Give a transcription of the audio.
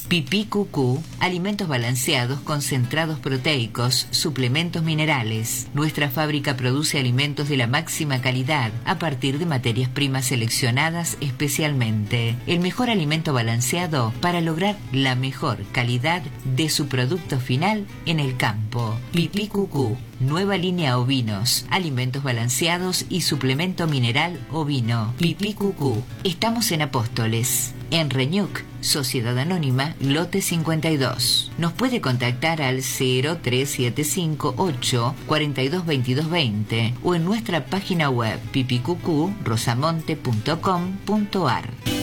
Pipí Cucú, alimentos balanceados, concentrados proteicos, suplementos minerales. Nuestra fábrica produce alimentos de la máxima calidad a partir de materias primas seleccionadas especialmente. El mejor alimento balanceado para lograr la mejor calidad de su producto final en el campo. Pipí Cucú, nueva línea ovinos, alimentos balanceados y suplemento mineral ovino. Pipí Cucú. Estamos en Apóstoles, en Reñuc, Sociedad Anónima, lote 52. Nos puede contactar al 03758 422220 o en nuestra página web pipicucú.rosamonte.com.ar.